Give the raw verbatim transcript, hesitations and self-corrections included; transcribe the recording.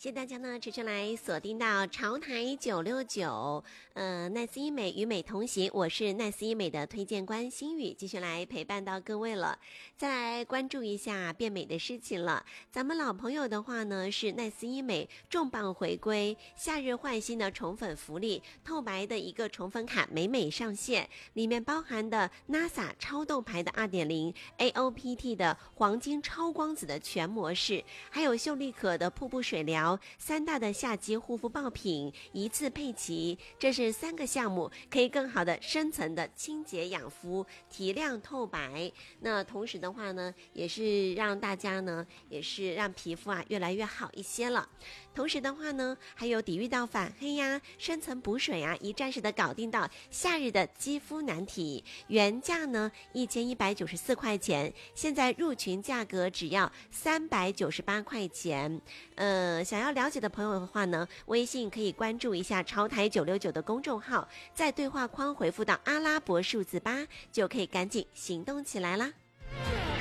谢谢大家呢，持续来锁定到潮台九六九，呃，奈斯医美与美同行，我是奈斯医美的推荐官心雨，继续来陪伴到各位了。再来关注一下变美的事情了。咱们老朋友的话呢，是奈斯医美重磅回归，夏日焕新的宠粉福利，透白的一个宠粉卡美美上线，里面包含的 NASA 超动牌的 二点零 A O P T 的黄金超光子的全模式，还有秀丽可的瀑布水疗，三大的夏季护肤爆品一次配齐，这是三个项目，可以更好的深层的清洁养肤，提亮透白。那同时的话呢，也是让大家呢，也是让皮肤啊越来越好一些了。同时的话呢，还有抵御到反黑呀、深层补水啊，一站式的搞定到夏日的肌肤难题。原价呢一千一百九十四块钱，现在入群价格只要三百九十八块钱。呃，想要了解的朋友的话呢，微信可以关注一下潮台九六九的公众号，在对话框回复到阿拉伯数字八，就可以赶紧行动起来啦。